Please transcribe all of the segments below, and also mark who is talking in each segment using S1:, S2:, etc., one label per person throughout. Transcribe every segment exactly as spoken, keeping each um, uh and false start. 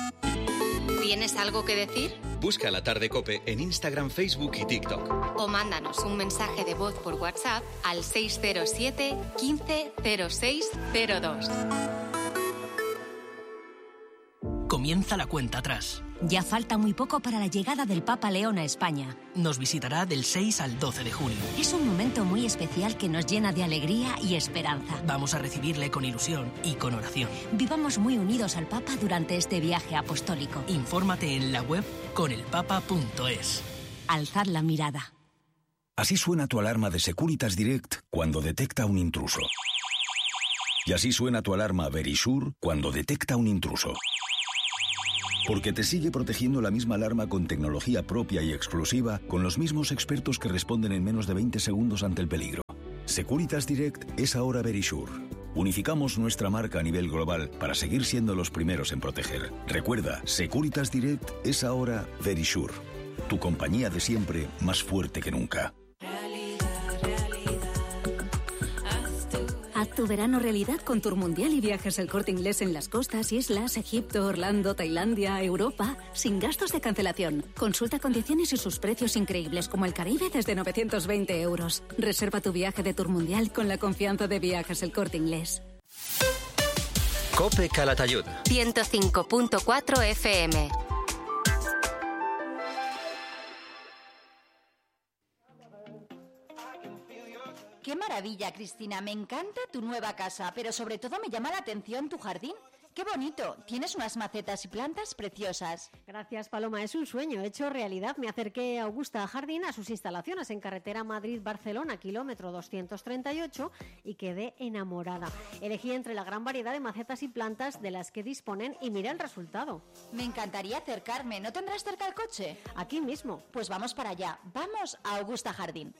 S1: ¿Tienes algo que decir?
S2: Busca La Tarde COPE en Instagram, Facebook y TikTok.
S1: O mándanos un mensaje de voz por WhatsApp al seis cero siete, quince, cero seis cero dos.
S3: Comienza la cuenta atrás.
S4: Ya falta muy poco para la llegada del Papa León a España.
S3: Nos visitará del seis al doce de junio.
S4: Es un momento muy especial que nos llena de alegría y esperanza.
S3: Vamos a recibirle con ilusión y con oración.
S4: Vivamos muy unidos al Papa durante este viaje apostólico.
S3: Infórmate en la web conelpapa punto es.
S4: Alzad la mirada.
S5: Así suena tu alarma de Securitas Direct cuando detecta un intruso. Y así suena tu alarma Verisure cuando detecta un intruso. Porque te sigue protegiendo la misma alarma con tecnología propia y exclusiva, con los mismos expertos que responden en menos de veinte segundos ante el peligro. Securitas Direct es ahora Verisure. Unificamos nuestra marca a nivel global para seguir siendo los primeros en proteger. Recuerda, Securitas Direct es ahora Verisure. Tu compañía de siempre, más fuerte que nunca.
S6: Haz tu verano realidad con Tour Mundial y Viajes El Corte Inglés en las costas, islas, Egipto, Orlando, Tailandia, Europa, sin gastos de cancelación. Consulta condiciones y sus precios increíbles, como el Caribe desde novecientos veinte euros. Reserva tu viaje de Tour Mundial con la confianza de Viajes El Corte Inglés.
S2: COPE Calatayud.
S1: ciento cinco punto cuatro F M.
S7: ¡Qué maravilla, Cristina! Me encanta tu nueva casa, pero sobre todo me llama la atención tu jardín. ¡Qué bonito! Tienes unas macetas y plantas preciosas.
S8: Gracias, Paloma. Es un sueño hecho realidad. Me acerqué a Augusta Jardín a sus instalaciones en carretera Madrid-Barcelona, kilómetro doscientos treinta y ocho, y quedé enamorada. Elegí entre la gran variedad de macetas y plantas de las que disponen y miré el resultado.
S7: Me encantaría acercarme. ¿No tendrás cerca el coche?
S8: Aquí mismo.
S7: Pues vamos para allá. Vamos a Augusta Jardín.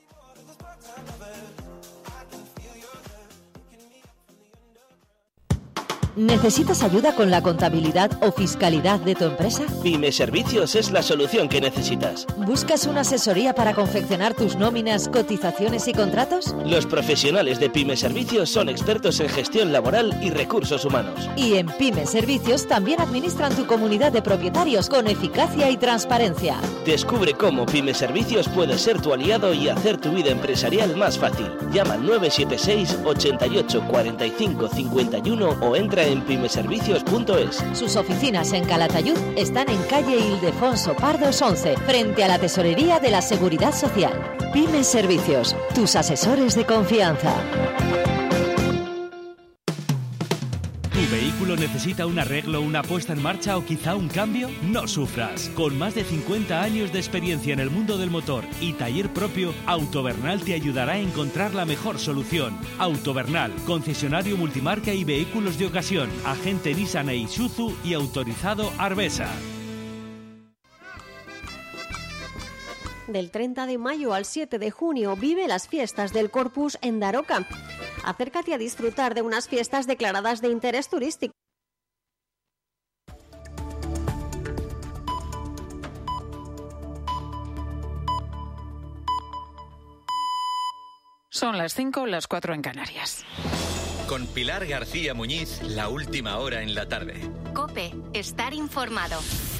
S9: ¿Necesitas ayuda con la contabilidad o fiscalidad de tu empresa?
S10: Pyme Servicios es la solución que necesitas.
S9: ¿Buscas una asesoría para confeccionar tus nóminas, cotizaciones y contratos?
S10: Los profesionales de Pyme Servicios son expertos en gestión laboral y recursos humanos.
S9: Y en Pyme Servicios también administran tu comunidad de propietarios con eficacia y transparencia.
S10: Descubre cómo Pyme Servicios puede ser tu aliado y hacer tu vida empresarial más fácil. Llama al nueve siete seis, ochenta y ocho, cuarenta y cinco, cincuenta y uno o entra en pymeservicios punto es.
S9: Sus oficinas en Calatayud están en calle Ildefonso Pardos once, frente a la Tesorería de la Seguridad Social. Pyme Servicios, tus asesores de confianza.
S11: ¿Tu vehículo necesita un arreglo, una puesta en marcha o quizá un cambio? No sufras. Con más de cincuenta años de experiencia en el mundo del motor y taller propio, Autovernal te ayudará a encontrar la mejor solución. Autovernal, concesionario multimarca y vehículos de ocasión, agente Nissan e Isuzu y autorizado Arbesa.
S8: Del treinta de mayo al siete de junio vive las fiestas del Corpus en Daroca. Acércate a disfrutar de unas fiestas declaradas de interés turístico.
S12: Son las cinco, las cuatro en Canarias.
S2: Con Pilar García Muñiz, la última hora en la tarde.
S1: COPE, estar informado.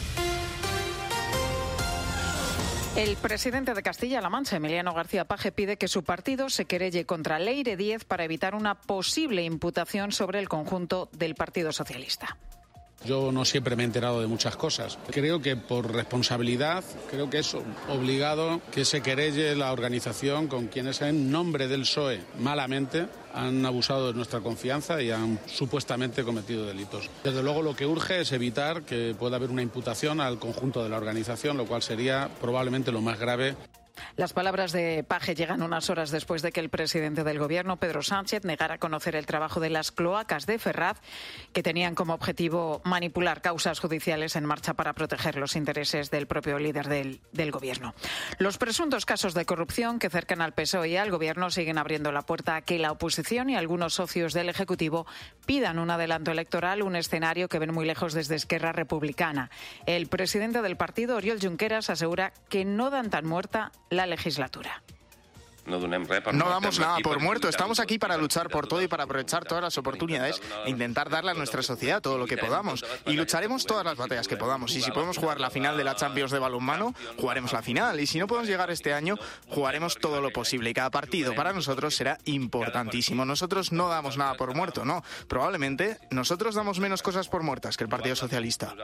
S12: El presidente de Castilla-La Mancha, Emiliano García Paje, pide que su partido se querelle contra Leire Díez para evitar una posible imputación sobre el conjunto del Partido Socialista.
S13: Yo no siempre me he enterado de muchas cosas. Creo que por responsabilidad, creo que es obligado que se querelle la organización con quienes en nombre del P S O E malamente han abusado de nuestra confianza y han supuestamente cometido delitos. Desde luego lo que urge es evitar que pueda haber una imputación al conjunto de la organización, lo cual sería probablemente lo más grave.
S12: Las palabras de Paje llegan unas horas después de que el presidente del Gobierno, Pedro Sánchez, negara a conocer el trabajo de las cloacas de Ferraz, que tenían como objetivo manipular causas judiciales en marcha para proteger los intereses del propio líder del, del Gobierno. Los presuntos casos de corrupción que cercan al P S O E y al Gobierno siguen abriendo la puerta a que la oposición y algunos socios del Ejecutivo pidan un adelanto electoral, un escenario que ven muy lejos desde Esquerra Republicana. El presidente del partido, Oriol Junqueras, asegura que no dan tan muerta la legislatura.
S14: No damos nada por muerto, estamos aquí para luchar por todo y para aprovechar todas las oportunidades e intentar darle a nuestra sociedad todo lo que podamos. Y lucharemos todas las batallas que podamos. Y si podemos jugar la final de la Champions de balonmano, jugaremos la final. Y si no podemos llegar este año, jugaremos todo lo posible. Y cada partido para nosotros será importantísimo. Nosotros no damos nada por muerto, no. Probablemente nosotros damos menos cosas por muertas que el Partido Socialista.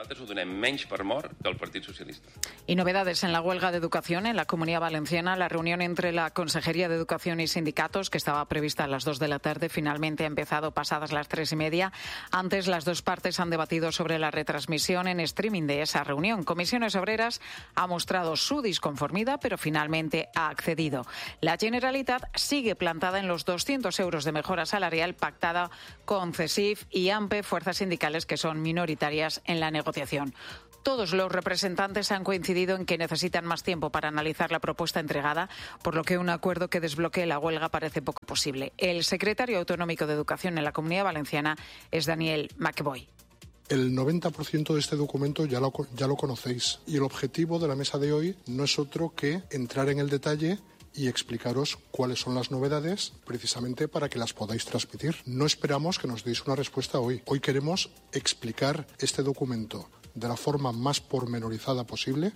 S12: Y novedades en la huelga de educación en la Comunidad Valenciana. La reunión entre la Consejería de Educación y sindicatos, que estaba prevista a las dos de la tarde, finalmente ha empezado pasadas las tres y media. Antes, las dos partes han debatido sobre la retransmisión en streaming de esa reunión. Comisiones Obreras ha mostrado su disconformidad, pero finalmente ha accedido. La Generalitat sigue plantada en los doscientos euros de mejora salarial pactada con CESIF y AMPE, fuerzas sindicales que son minoritarias en la negociación. Todos los representantes han coincidido en que necesitan más tiempo para analizar la propuesta entregada, por lo que un acuerdo que desbloquee la huelga parece poco posible. El secretario autonómico de Educación en la Comunidad Valenciana es Daniel McBoy.
S15: El noventa por ciento de este documento ya lo, ya lo conocéis y el objetivo de la mesa de hoy no es otro que entrar en el detalle y explicaros cuáles son las novedades precisamente para que las podáis transmitir. No esperamos que nos deis una respuesta hoy. Hoy queremos explicar este documento de la forma más pormenorizada posible.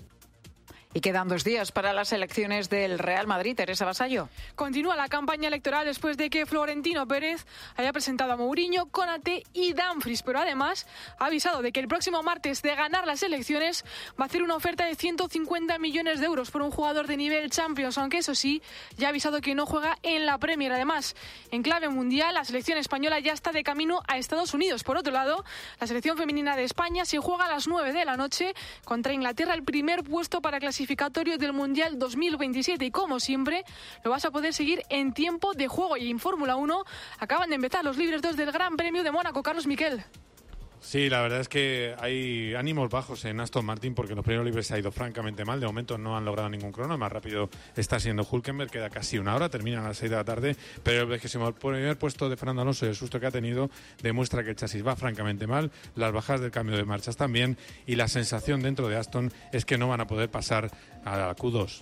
S12: Y quedan dos días para las elecciones del Real Madrid. Teresa Vasallo.
S16: Continúa la campaña electoral después de que Florentino Pérez haya presentado a Mourinho, Konaté y Dumfries, pero además ha avisado de que el próximo martes, de ganar las elecciones, va a hacer una oferta de ciento cincuenta millones de euros por un jugador de nivel Champions, aunque eso sí, ya ha avisado que no juega en la Premier. Además, en clave mundial, la selección española ya está de camino a Estados Unidos. Por otro lado, la selección femenina de España se juega a las nueve de la noche contra Inglaterra, el primer puesto para clasificar del Mundial dos mil veintisiete, y como siempre lo vas a poder seguir en tiempo de juego. Y en Fórmula uno acaban de empezar los libres dos del Gran Premio de Mónaco. Carlos Miquel.
S17: Sí, la verdad es que hay ánimos bajos en Aston Martin porque en los primeros libres se ha ido francamente mal. De momento no han logrado ningún crono. El más rápido está siendo Hülkenberg, queda casi una hora, termina a las seis de la tarde. Pero el primer puesto de Fernando Alonso y el susto que ha tenido demuestra que el chasis va francamente mal. Las bajadas del cambio de marchas también. Y la sensación dentro de Aston es que no van a poder pasar a la Q dos.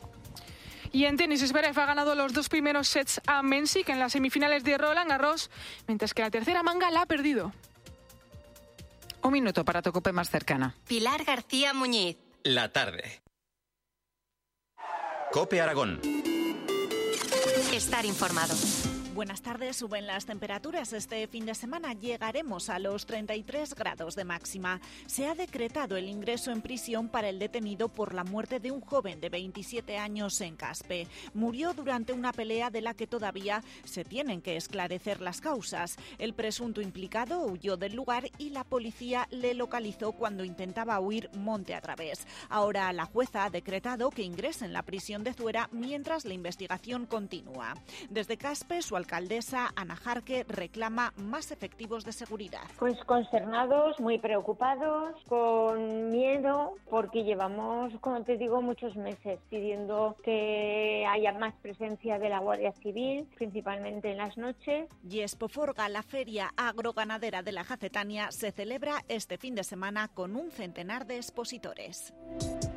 S16: Y en tenis, Zverev ha ganado los dos primeros sets a Mensik en las semifinales de Roland Garros, mientras que la tercera manga la ha perdido.
S12: Un minuto para tu COPE más cercana.
S1: Pilar García Muñiz.
S2: La tarde. COPE Aragón.
S1: Estar informado.
S18: Buenas tardes. Suben las temperaturas. Este fin de semana llegaremos a los treinta y tres grados de máxima. Se ha decretado el ingreso en prisión para el detenido por la muerte de un joven de veintisiete años en Caspe. Murió durante una pelea de la que todavía se tienen que esclarecer las causas. El presunto implicado huyó del lugar y la policía le localizó cuando intentaba huir monte a través. Ahora la jueza ha decretado que ingrese en la prisión de Zuera mientras la investigación continúa. Desde Caspe, su alcaldesa, Ana Jarque, reclama más efectivos de seguridad.
S19: Pues consternados, muy preocupados, con miedo, porque llevamos, como te digo, muchos meses pidiendo que haya más presencia de la Guardia Civil, principalmente en las noches.
S18: Y Expoforga, la feria agroganadera de la Jacetania, se celebra este fin de semana con un centenar de expositores.